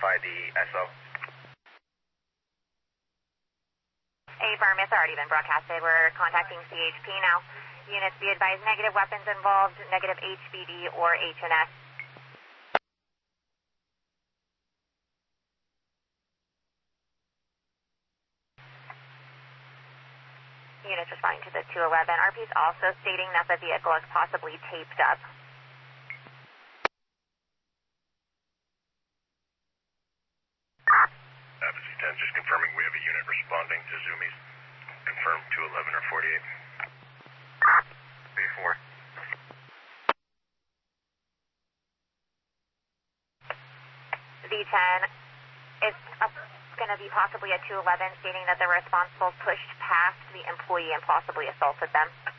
verify the SO. Affirm, it's already been broadcasted. We're contacting CHP now. Units be advised, negative weapons involved, negative HVD or HNS. Units responding to the 211. RP is also stating that the vehicle is possibly taped up. Avenue 10, just confirming we have a unit responding to Zoomies. Confirm 211 or 48. B4. V10, it's going to be possibly a 211 stating that the responsible pushed past the employee and possibly assaulted them.